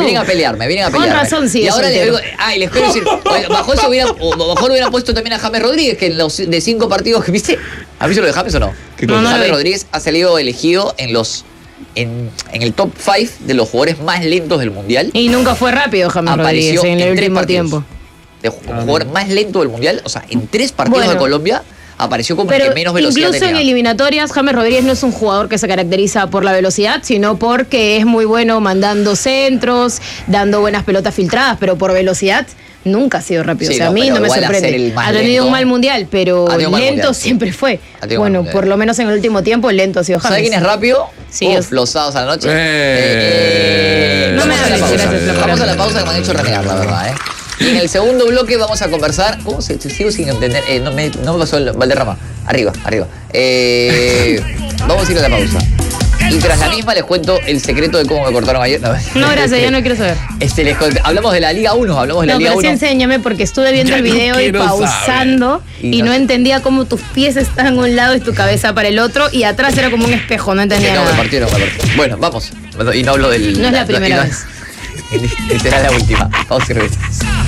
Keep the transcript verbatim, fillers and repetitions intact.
vienen a pelear, me vienen a pelear. Con razón, sí. Y ahora les soltero. digo, ay, les quiero decir, oye, bajo eso hubiera, o mejor hubiera puesto también a James Rodríguez, que en los de cinco partidos que viste. ¿Has visto lo de James o no? ¿Qué No, cosa? no lo James vi. Rodríguez ha salido elegido en los en, en el top cinco de los jugadores más lentos del mundial. Y nunca fue rápido James Apareció Rodríguez en el en tres último partidos. tiempo. De ju- jugador más lento del mundial, o sea, en tres partidos Bueno. de Colombia apareció como el Pero que menos velocidad incluso en tenía. eliminatorias, James Rodríguez no es un jugador que se caracteriza por la velocidad, sino porque es muy bueno mandando centros, dando buenas pelotas filtradas, pero por velocidad nunca ha sido rápido. Sí, o sea, no, a mí pero no me igual a ser el sorprende. más Ha tenido lento. un mal mundial, pero Ha tenido un mal lento mundial, sí. siempre fue. Ha tenido un Bueno, mal mundial. por lo menos en el último tiempo, lento ha sido James. ¿Sabe quién es rápido? Sí, Uf, yo- los sábados a la noche. Eh. Eh, No me vamos a la hables, pausa. gracias, Flor. Vamos a la pausa que me han hecho renegar, la verdad, ¿eh? Y en el segundo bloque vamos a conversar. ¿Cómo se sigo sin entender? Eh, no, me, no me pasó el Valderrama. Arriba, arriba. Eh, vamos a ir a la pausa. Y tras la misma les cuento el secreto de cómo me cortaron ayer. No, No, gracias, ya no quiero saber. Este, les cuento- hablamos de la Liga uno, hablamos de la No, Liga pero sí uno. enséñame porque estuve viendo Ya el no video y quiero pausando saber. Y y, no no sé. entendía cómo tus pies estaban a un lado y tu cabeza para el otro y atrás era como un espejo, no entendía No, me nada. partieron, me partieron. Bueno, vamos. Y no hablo del. No es la primera y no vez. es- y será la última. Vamos a ir.